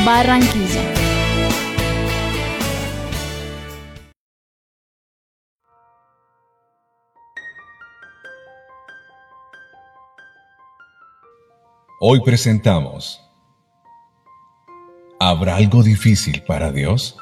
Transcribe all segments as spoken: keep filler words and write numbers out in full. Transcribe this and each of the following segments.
Barranquilla. Hoy presentamos: ¿habrá algo difícil para Dios?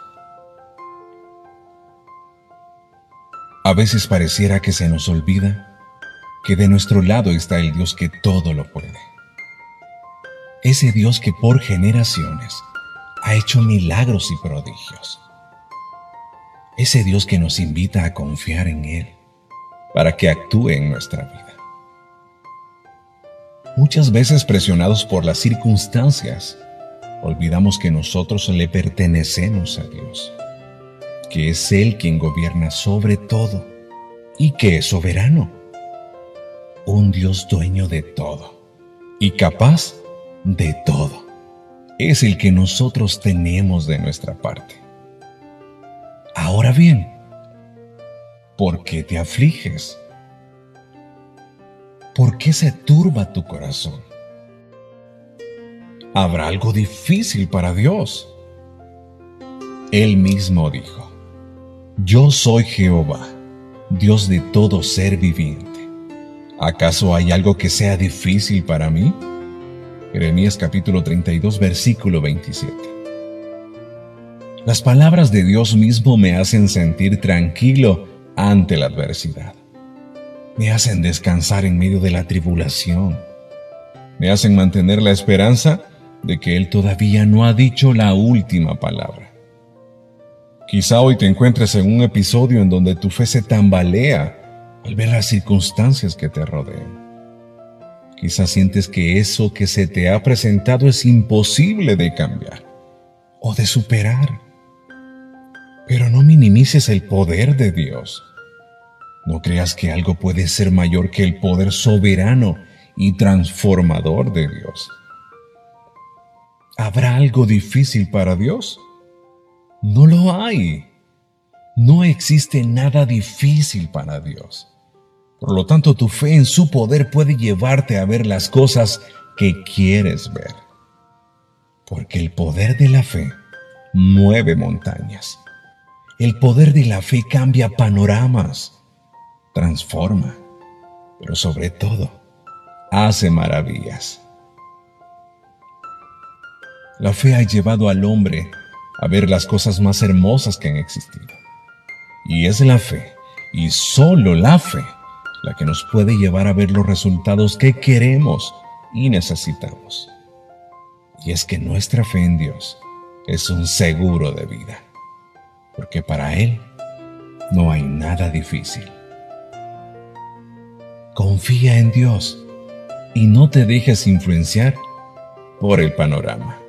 A veces pareciera que se nos olvida que de nuestro lado está el Dios que todo lo puede. Ese Dios que por generaciones ha hecho milagros y prodigios. Ese Dios que nos invita a confiar en Él para que actúe en nuestra vida. Muchas veces, presionados por las circunstancias, olvidamos que nosotros le pertenecemos a Dios, que es Él quien gobierna sobre todo y que es soberano. Un Dios dueño de todo y capaz de todo. Es el que nosotros tenemos de nuestra parte. Ahora bien, ¿por qué te afliges? ¿Por qué se turba tu corazón? ¿Habrá algo difícil para Dios? Él mismo dijo: Yo soy Jehová, Dios de todo ser viviente. ¿Acaso hay algo que sea difícil para mí? Jeremías capítulo treinta y dos, versículo veintisiete. Las palabras de Dios mismo me hacen sentir tranquilo ante la adversidad. Me hacen descansar en medio de la tribulación. Me hacen mantener la esperanza de que Él todavía no ha dicho la última palabra. Quizá hoy te encuentres en un episodio en donde tu fe se tambalea al ver las circunstancias que te rodean. Quizá sientes que eso que se te ha presentado es imposible de cambiar o de superar. Pero no minimices el poder de Dios. No creas que algo puede ser mayor que el poder soberano y transformador de Dios. ¿Habrá algo difícil para Dios? No lo hay. No existe nada difícil para Dios. Por lo tanto, tu fe en su poder puede llevarte a ver las cosas que quieres ver. Porque el poder de la fe mueve montañas. El poder de la fe cambia panoramas. Transforma, pero sobre todo, hace maravillas. La fe ha llevado al hombre a ver las cosas más hermosas que han existido. Y es la fe, y solo la fe, la que nos puede llevar a ver los resultados que queremos y necesitamos. Y es que nuestra fe en Dios es un seguro de vida, porque para Él no hay nada difícil. Confía en Dios y no te dejes influenciar por el panorama.